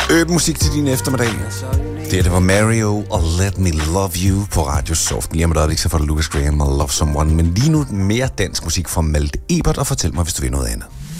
Musik til din eftermiddag. Det var Mario og Let Me Love You på Radio Soft. Lige om et øjeblik, så får du Lucas Graham og Love Someone. Men lige nu mere dansk musik fra Malte Ebert, og fortæl mig, hvis du vil noget andet.